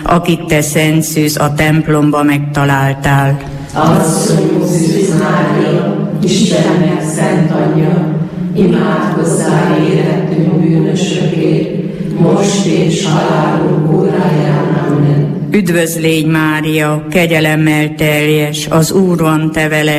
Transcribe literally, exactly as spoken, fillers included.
akit te Szent Szűz a templomba megtaláltál. Asszonyunk Szűz Mária, Istennek szent anyja, imádkozzál érettünk bűnösökért, most és halálunk óráján. Amen. Üdvözlégy Mária, kegyelemmel teljes, az Úr van te veled,